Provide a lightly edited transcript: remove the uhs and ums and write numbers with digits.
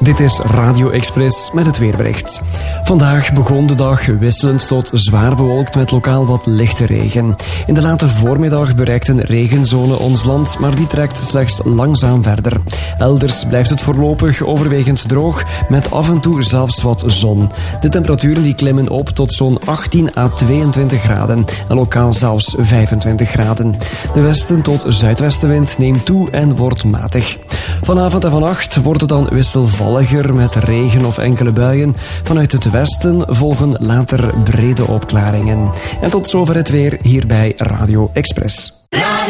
Dit is Radio Express met het weerbericht. Vandaag begon de dag wisselend tot zwaar bewolkt met lokaal wat lichte regen. In de late voormiddag bereikt een regenzone ons land, maar die trekt slechts langzaam verder. Elders blijft het voorlopig overwegend droog, met af en toe zelfs wat zon. De temperaturen die klimmen op tot zo'n 18 à 22 graden en lokaal zelfs 25 graden. De westen tot zuidwestenwind neemt toe en wordt matig. Vanavond en vannacht wordt het dan wisselvalliger met regen of enkele buien. Vanuit het westen volgen later brede opklaringen. En tot zover het weer hier bij Radio Express.